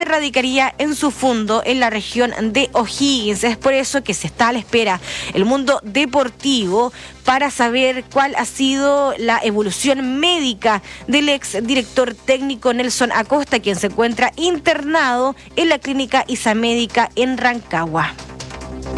radicaría en su fondo en la región de O'Higgins. Es por eso que se está a la espera el mundo deportivo para saber cuál ha sido la evolución médica del ex director técnico Nelson Acosta, quien se encuentra internado en la clínica Isamédica en Rancagua.